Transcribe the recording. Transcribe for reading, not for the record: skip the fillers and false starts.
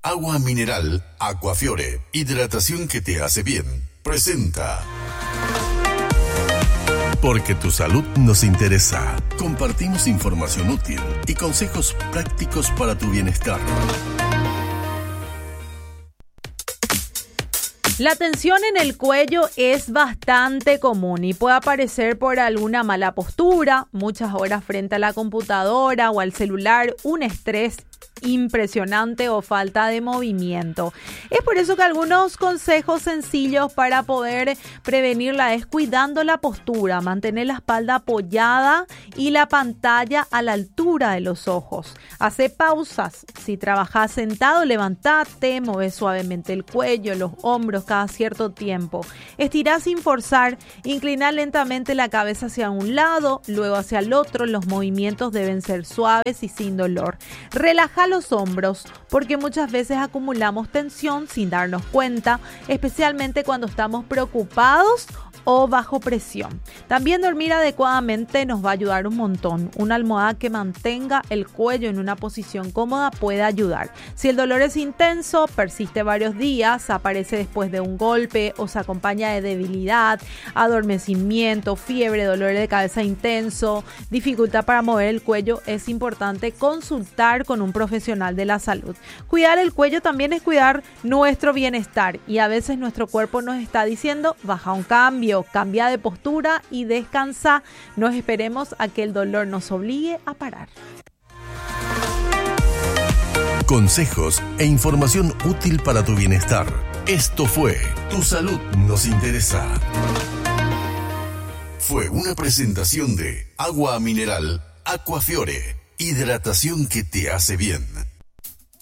Agua mineral Aquafiore, hidratación que te hace bien, presenta. Porque tu salud nos interesa. Compartimos información útil y consejos prácticos para tu bienestar. La tensión en el cuello es bastante común y puede aparecer por alguna mala postura, muchas horas frente a la computadora o al celular, un estrés impresionante o falta de movimiento. Es por eso que algunos consejos sencillos para poder prevenirla es cuidando la postura, mantener la espalda apoyada y la pantalla a la altura de los ojos. Hace pausas. Si trabajas sentado, levantate, mueve suavemente el cuello, los hombros cada cierto tiempo. Estira sin forzar, inclina lentamente la cabeza hacia un lado, luego hacia el otro. Los movimientos deben ser suaves y sin dolor. Relaja los hombros, porque muchas veces acumulamos tensión sin darnos cuenta, especialmente cuando estamos preocupados o bajo presión. También dormir adecuadamente nos va a ayudar un montón. Una almohada que mantenga el cuello en una posición cómoda puede ayudar. Si el dolor es intenso, persiste varios días, aparece después de un golpe o se acompaña de debilidad, adormecimiento, fiebre, dolor de cabeza intenso, dificultad para mover el cuello, es importante consultar con un profesional de la salud. Cuidar el cuello también es cuidar nuestro bienestar y a veces nuestro cuerpo nos está diciendo baja un cambio, cambia de postura y descansa. No esperemos a que el dolor nos obligue a parar. Consejos e información útil para tu bienestar. Esto fue Tu Salud Nos Interesa. Fue una presentación de Agua Mineral Aquafiore, hidratación que te hace bien.